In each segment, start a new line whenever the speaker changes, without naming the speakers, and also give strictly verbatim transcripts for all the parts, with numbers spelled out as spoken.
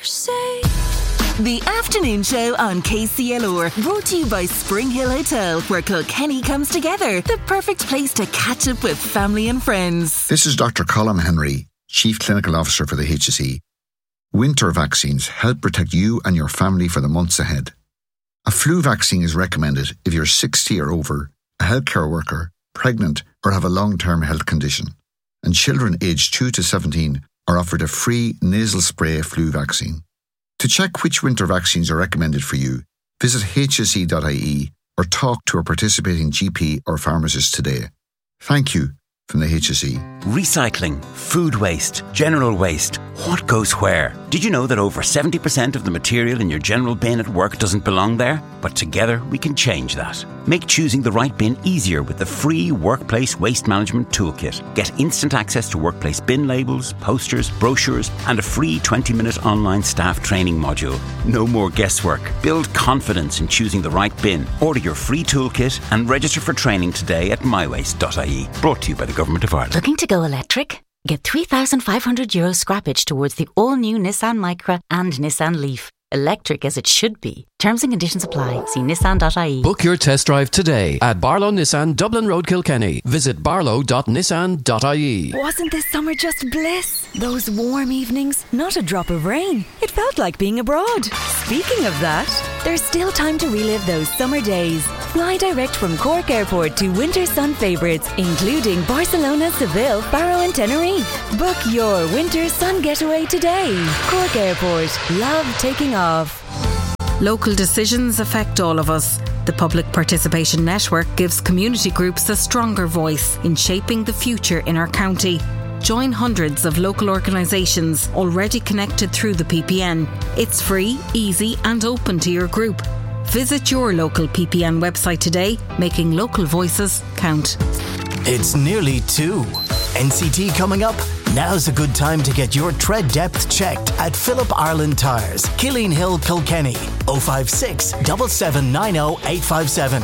say. The afternoon show on K C L R, brought to you by Spring Hill Hotel, where Kilkenny comes together. The perfect place to catch up with family and friends.
This is Doctor Colm Henry, Chief Clinical Officer for the H S E. Winter vaccines help protect you and your family for the months ahead. A flu vaccine is recommended if you're sixty or over, a healthcare worker, pregnant or have a long-term health condition. And children aged two to seventeen are offered a free nasal spray flu vaccine. To check which winter vaccines are recommended for you, visit h s e dot i e or talk to a participating G P or pharmacist today. Thank you from the H S E.
Recycling, food waste, general waste. What goes where? Did you know that over seventy percent of the material in your general bin at work doesn't belong there? But together we can change that. Make choosing the right bin easier with the free Workplace Waste Management Toolkit. Get instant access to workplace bin labels, posters, brochures and a free twenty minute online staff training module. No more guesswork. Build confidence in choosing the right bin. Order your free toolkit and register for training today at my waste dot i e. Brought to you by the Government of Ireland.
Looking to go electric? Get three thousand five hundred euro scrappage towards the all-new Nissan Micra and Nissan Leaf. Electric as it should be. Terms and conditions apply. See nissan dot i e.
Book your test drive today at Barlow Nissan, Dublin Road, Kilkenny. Visit barlow dot nissan dot i e.
Wasn't this summer just bliss? Those warm evenings, not a drop of rain. It felt like being abroad. Speaking of that, there's still time to relive those summer days. Fly direct from Cork Airport to winter sun favourites, including Barcelona, Seville, Faro and Tenerife. Book your winter sun getaway today. Cork Airport. Love taking off.
Local decisions affect all of us. The Public Participation Network gives community groups a stronger voice in shaping the future in our county. Join hundreds of local organisations already connected through the P P N. It's free, easy and open to your group. Visit your local P P N website today, making local voices count.
It's nearly two. N C T coming up? Now's a good time to get your tread depth checked at Philip Ireland Tyres, Killeen Hill, Kilkenny. oh five six, seven seven nine oh, eight five seven.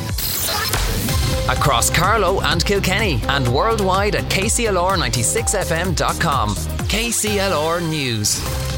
Across Carlow and Kilkenny and worldwide at k c l r ninety-six f m dot com. K C L R News.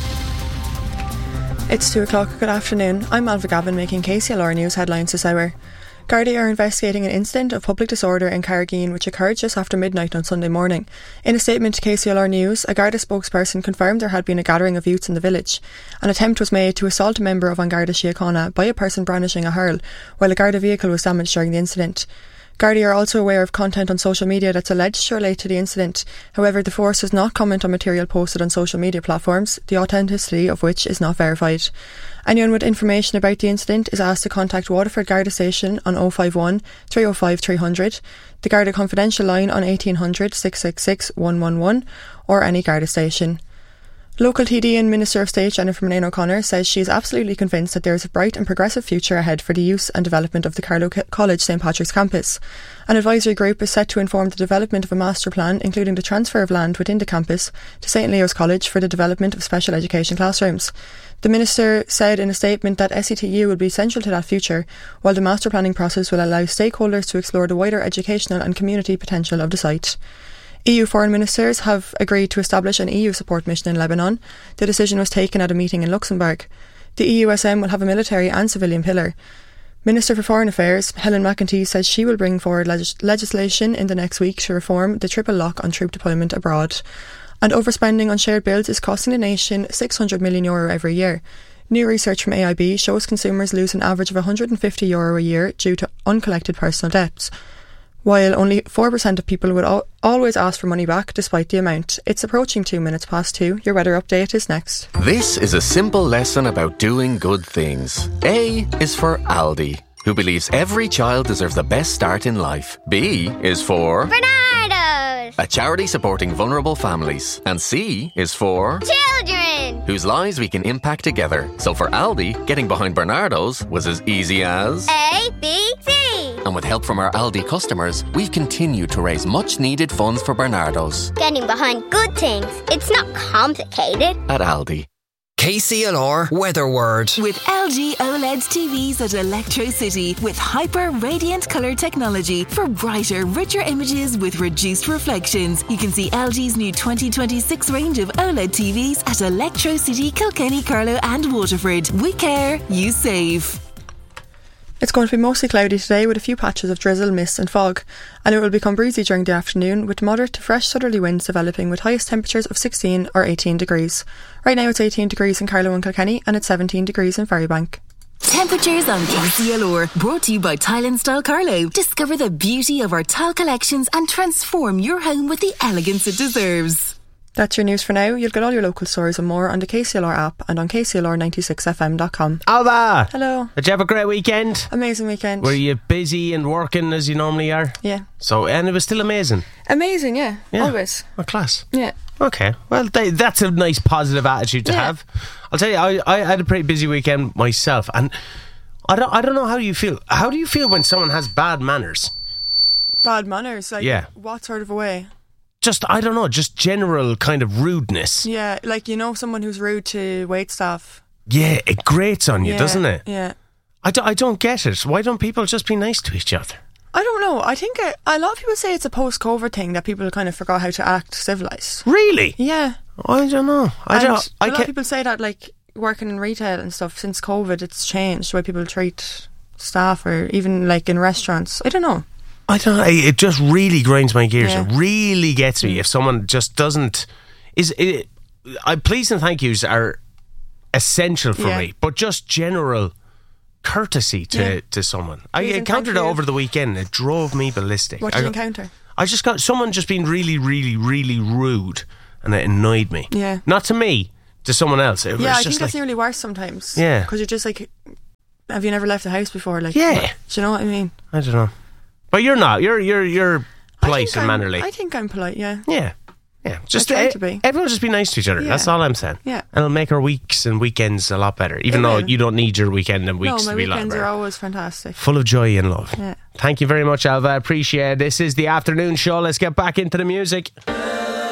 It's two o'clock. Good afternoon. I'm Alva Gavin making K C L R News headlines this hour. Gardaí are investigating an incident of public disorder in Carrigean which occurred just after midnight on Sunday morning. In a statement to K C L R News, a Garda spokesperson confirmed there had been a gathering of youths in the village. An attempt was made to assault a member of An Garda Síochána by a person brandishing a hurl, while a Garda vehicle was damaged during the incident. Gardaí are also aware of content on social media that's alleged to relate to the incident. However, the force does not comment on material posted on social media platforms, the authenticity of which is not verified. Anyone with information about the incident is asked to contact Waterford Garda Station on oh five one, three oh five, three hundred, the Garda Confidential line on eighteen hundred, six six six, one one one, or any Garda station. Local T D and Minister of State Jennifer Murnane O'Connor says she is absolutely convinced that there is a bright and progressive future ahead for the use and development of the Carlow College St Patrick's campus. An advisory group is set to inform the development of a master plan, including the transfer of land within the campus to St Leo's College for the development of special education classrooms. The Minister said in a statement that S C T U will be central to that future, while the master planning process will allow stakeholders to explore the wider educational and community potential of the site. E U foreign ministers have agreed to establish an E U support mission in Lebanon. The decision was taken at a meeting in Luxembourg. The E U S M will have a military and civilian pillar. Minister for Foreign Affairs, Helen McEntee, says she will bring forward legis- legislation in the next week to reform the triple lock on troop deployment abroad. And overspending on shared bills is costing the nation six hundred million euro every year. New research from A I B shows consumers lose an average of one hundred fifty euro a year due to uncollected personal debts, while only four percent of people would al- always ask for money back despite the amount. It's approaching two minutes past two. Your weather update is next.
This is a simple lesson about doing good things. A is for Aldi, who believes every child deserves the best start in life. B is for
Bernardo's,
a charity supporting vulnerable families. And C is for
children,
whose lives we can impact together. So for Aldi, getting behind Bernardo's was as easy as
A, B, C.
And with help from our Aldi customers, we've continued to raise much needed funds for Bernardo's.
Getting behind good things. It's not complicated.
At Aldi.
K C L R Weather Word.
With L G OLED T Vs at Electro City with hyper radiant colour technology for brighter, richer images with reduced reflections. You can see L G's new twenty twenty-six range of OLED T Vs at Electro City, Kilkenny, Carlow and Waterford. We care, you save.
It's going to be mostly cloudy today with a few patches of drizzle, mist and fog, and it will become breezy during the afternoon with moderate to fresh southerly winds developing with highest temperatures of sixteen or eighteen degrees. Right now it's eighteen degrees in Carlow and Kilkenny and it's seventeen degrees in Ferrybank.
Temperatures on K C L R, brought to you by Tile and Style Carlow. Discover the beauty of our tile collections and transform your home with the elegance it deserves.
That's your news for now. You'll get all your local stories and more on the K C L R app and on K C L R ninety-six F M dot com.
Alva!
Hello.
Did you have a great weekend?
Amazing weekend.
Were you busy and working as you normally are?
Yeah.
So, and it was still amazing?
Amazing, yeah. yeah. Always.
Oh, class.
Yeah.
Okay. Well, they, that's a nice positive attitude to yeah. have. I'll tell you, I, I had a pretty busy weekend myself, and I don't, I don't know how you feel. How do you feel when someone has bad manners?
Bad manners? Like,
yeah.
What sort of a way?
Just, I don't know, just general kind of rudeness.
Yeah, like, you know, someone who's rude to waitstaff.
Yeah, it grates on you,
yeah,
doesn't it?
Yeah.
I, do, I don't get it. Why don't people just be nice to each other?
I don't know. I think a, a lot of people say it's a post-COVID thing that people kind of forgot how to act civilised.
Really?
Yeah.
I don't know. I
and
don't. I
a lot of people say that, like, working in retail and stuff, since COVID, it's changed the way people treat staff or even, like, in restaurants. I don't know.
I don't know, it just really grinds my gears.
Yeah.
It really gets me if someone just doesn't is it, I please and thank yous are essential for
yeah.
me, but just general courtesy to, yeah. to someone. Please I encountered it over the weekend. It drove me ballistic.
What did
I,
you encounter?
I just got someone just being really really really rude, and it annoyed me.
Yeah.
Not to me, to someone else. It
yeah,
was
I
just
think that's
like,
nearly worse sometimes.
Yeah.
Because you're just like, have you never left the house before? Like,
yeah.
What, do you know what I mean?
I don't know. But you're not. You're you're you're polite and
I'm,
mannerly.
I think I'm polite. Yeah.
Yeah. Yeah. Just
I try
e-
to be.
Everyone just be nice to each other.
Yeah.
That's all I'm saying.
Yeah.
And it'll make our weeks and weekends a lot better. Even
it
though
will.
you don't need your weekend and weeks
no, my
to be a lot
weekends
better.
are always fantastic.
Full of joy and love.
Yeah.
Thank you very much, Alva. I appreciate it. This is the afternoon show. Let's get back into the music.